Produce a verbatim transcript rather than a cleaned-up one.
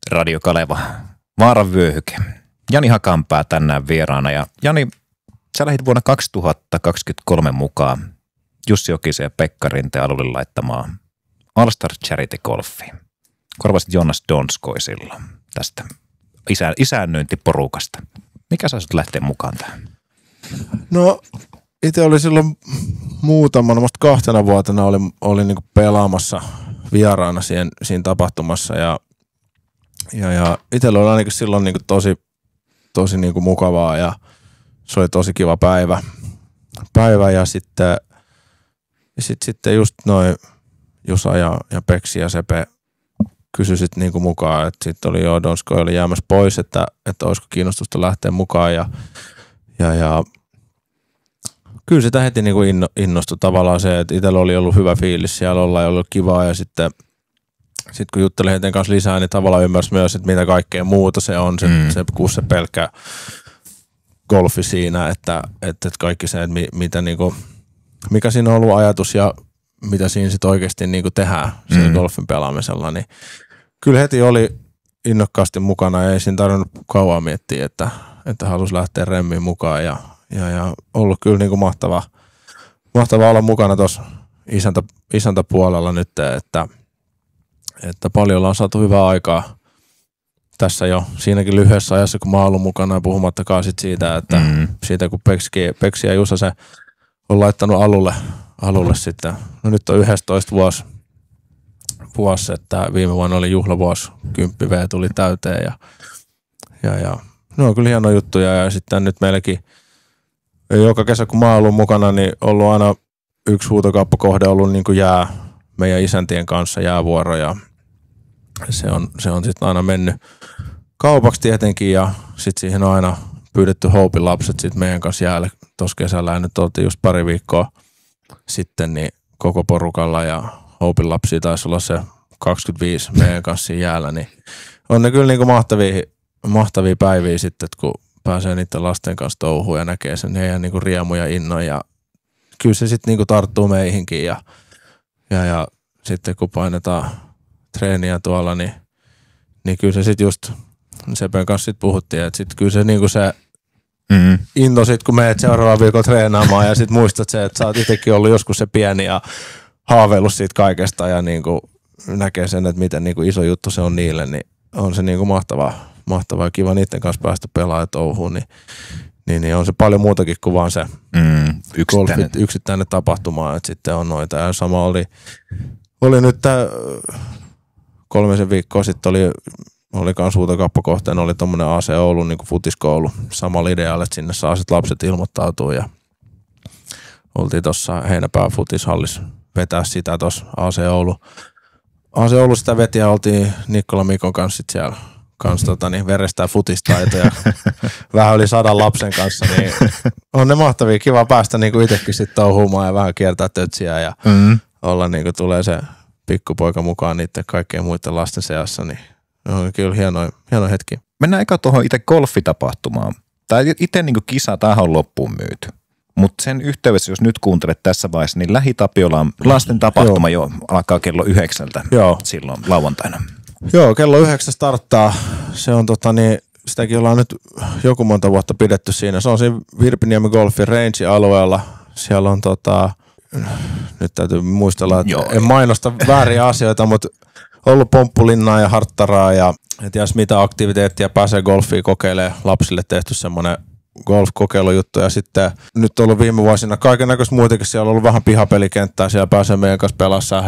Radio Kaleva, Vaaran vyöhyke. Jani Hakanpää tänään vieraana. Ja Jani, sä lähdit vuonna kaksituhattakaksikymmentäkolme mukaan Jussi Jokisen ja Pekka Rinteen alulle laittamaan All Star Charity Golfiin. Korvasit Jonas Donskoi silloin tästä isä, isännöintiporukasta. Mikä sä sut lähteä mukaan tähän? No itse oli silloin muutamana, musta kahtena vuotena olin, olin niinku pelaamassa vieraana siihen, siinä tapahtumassa ja, ja, ja itsellä oli ainakin silloin niinku tosi, tosi niinku mukavaa ja se oli tosi kiva päivä. Päivä ja sitten, ja sit, sitten just noin Jusa ja, ja Peksi ja Sepe kysyi sit niinku mukaan, että sitten oli jo Donskoi oli jäämässä pois, että, että olisiko kiinnostusta lähteä mukaan ja, ja, ja kyllä sitä heti niinku inno, innostui tavallaan se, että itsellä oli ollut hyvä fiilis siellä olla ja ollut kivaa ja sitten sit kun juttelin heidän kanssa lisää, niin tavallaan ymmärsi myös, että mitä kaikkea muuta se on, se, mm. se, kun se pelkkä golfi siinä, että, että kaikki se, että mitä niinku, mikä siinä on ollut ajatus ja mitä siinä sitten oikeasti niinku tehdään siinä mm. golfin pelaamisella, niin kyllä heti oli innokkaasti mukana ja ei siinä tarvinnut kauan miettiä, että, että halusi lähteä remmiin mukaan ja, ja, ja ollut kyllä niinku mahtava, mahtava olla mukana tuossa isäntä, isäntäpuolella nyt, että, että paljon on saatu hyvää aikaa tässä jo siinäkin lyhyessä ajassa, kun mä oon ollut mukana ja puhumattakaan sit siitä, että mm. siitä kun Peksi, Peksi ja Jusa se on laittanut alulle, alulle sitten, no nyt on yksitoista vuosi, vuosi, että viime vuonna oli juhlavuosi, kymmenen V tuli täyteen ja, ja, ja ne on kyllä hienoja juttuja ja sitten nyt meilläkin joka kesä kun mä oon ollut mukana, niin ollut aina yksi huutokauppakohde ollut niin kuin jää meidän isäntien kanssa jäävuoro ja se on, se on sitten aina mennyt kaupaksi tietenkin ja sitten siihen on aina pyydetty Hopein lapset sitten meidän kanssa jäälle tuossa kesällä ja nyt oltiin just pari viikkoa sitten niin koko porukalla ja Hopein lapsia taisi olla se kaksikymmentäviisi meidän kanssa siinä jäällä, niin on ne kyllä niinku mahtavia, mahtavia päiviä sitten, kun pääsee niiden lasten kanssa touhuun ja näkee sen heidän niinku riemu ja innon ja kyllä se sitten niinku tarttuu meihinkin ja, ja, ja sitten kun painetaan treeniä tuolla, niin, niin kyllä se sitten just Sepen kanssa sit puhuttiin, että sitten kyllä se niinku se mm-hmm. into sit, kun menet seuraavan viikon treenaamaan ja sit muistat se, että sä oot itsekin ollut joskus se pieni ja haaveillut siitä kaikesta ja niinku näkee sen, että miten niinku iso juttu se on niille, niin on se niinku mahtavaa, mahtavaa ja kiva niiden kanssa päästä pelaamaan touhuun, niin, niin, niin on se paljon muutakin kuin vaan se mm, yksittäinen. golfit, yksittäinen tapahtuma, että sitten on noita ja sama oli, oli nyt tää, kolmisen viikkoa sitten oli oli kans huutokauppakohteena, oli tommonen A C Oulun niin kuin futiskoulu samalla idealla, että sinne saa sit lapset ilmoittautua ja oltiin tossa heinäpää futishallissa vetää sitä tossa A C Oulu. A C Oulu sitä veti ja oltiin Nikkola Mikon kanssa sit siellä kans tota niin verestää futistaitoja vähän yli sadan lapsen kanssa, niin on ne mahtavia, kiva päästä niinku itekin sit touhuumaan ja vähän kiertää tötsiä ja mm. olla niinku tulee se pikkupoika mukaan niiden kaikkien muiden lasten seassa, niin on kyllä hieno, hieno hetki. Mennään eka tuohon itse golfitapahtumaan. Tai itse niin kisa, tämähän on loppuun myyty. Mutta sen yhteydessä, jos nyt kuuntelet tässä vaiheessa, niin Lähi-Tapiola on lasten tapahtuma Joo. jo alkaa kello yhdeksältä Joo. silloin lauantaina. Joo, kello yhdeksän starttaa. Se on tota niin, sitäkin ollaan nyt joku monta vuotta pidetty siinä. Se on siinä Virpiniemen Golfin range-alueella. Siellä on tota, nyt täytyy muistella, että Joo, en mainosta vääriä asioita, mutta ollut pomppulinnaa ja harttaraa ja et jos mitä aktiviteettia pääsee golfiin kokeilemaan. Lapsille tehty semmoinen golf-kokeilujuttu ja sitten nyt on ollut viime vuosina kaikennäköistä muitakin. Siellä on ollut vähän pihapelikenttää, siellä pääsee meidän kanssa pelaamaan